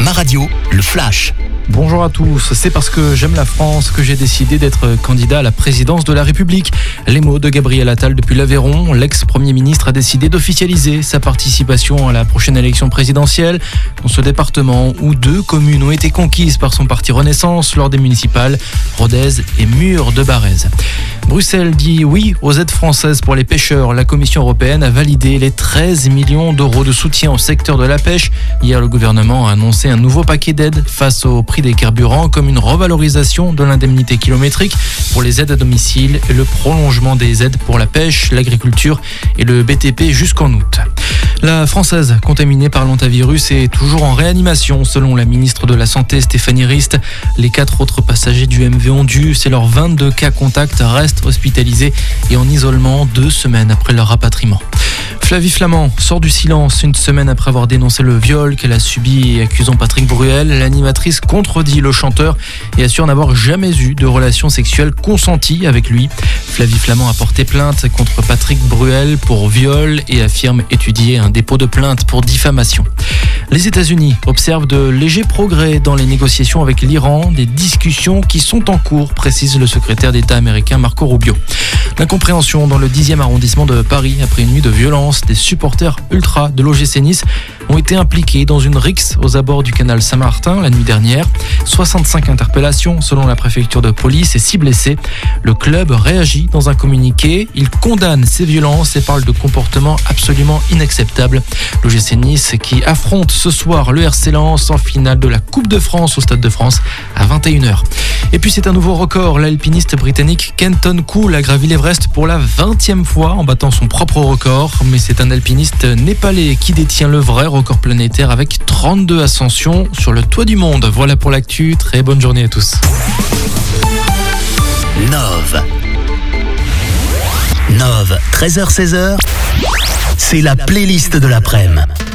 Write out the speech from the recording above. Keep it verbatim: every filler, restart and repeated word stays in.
Ma radio, le Flash. Bonjour à tous, c'est parce que j'aime la France que j'ai décidé d'être candidat à la présidence de la République. Les mots de Gabriel Attal depuis l'Aveyron. L'ex-premier ministre a décidé d'officialiser sa participation à la prochaine élection présidentielle dans ce département où deux communes ont été conquises par son parti Renaissance lors des municipales, Rodez et Mur de Barèze. Bruxelles dit oui aux aides françaises pour les pêcheurs. La Commission européenne a validé les treize millions d'euros de soutien au secteur de la pêche. Hier, le gouvernement a annoncé un nouveau paquet d'aides face au prix des carburants, comme une revalorisation de l'indemnité kilométrique pour les aides à domicile et le prolongement des aides pour la pêche, l'agriculture et le B T P jusqu'en août. La Française contaminée par l'hantavirus est toujours en réanimation, selon la ministre de la Santé Stéphanie Rist. Les quatre autres passagers du M V Ondus et leurs vingt-deux cas contacts restent hospitalisés et en isolement deux semaines après leur rapatriement. Flavie Flament sort du silence une semaine après avoir dénoncé le viol qu'elle a subi et accusant Patrick Bruel. L'animatrice contredit le chanteur et assure n'avoir jamais eu de relations sexuelles consenties avec lui. Flavie Flament a porté plainte contre Patrick Bruel pour viol et affirme étudier un dépôt de plainte pour diffamation. Les États-Unis observent de légers progrès dans les négociations avec l'Iran, des discussions qui sont en cours, précise le secrétaire d'État américain Marco Rubio. L'incompréhension dans le dixième arrondissement de Paris après une nuit de violence. Des supporters ultra de l'O G C Nice ont été impliqués dans une rixe aux abords du canal Saint-Martin la nuit dernière. soixante-cinq interpellations selon la préfecture de police et six blessés. Le club réagit dans un communiqué. Il condamne ces violences et parle de comportements absolument inacceptables. L'O G C Nice qui affronte ce soir le R C Lens en finale de la Coupe de France au Stade de France à vingt et une heures. Et puis c'est un nouveau record. L'alpiniste britannique Kenton Cool a gravi l'Everest pour la vingtième fois en battant son propre record. Mais c'est un alpiniste népalais qui détient le vrai record planétaire avec trente-deux ascensions sur le toit du monde. Voilà pour l'actu. Très bonne journée à tous. Nove. Nove, treize heures seize heures, c'est la playlist de l'après-midi.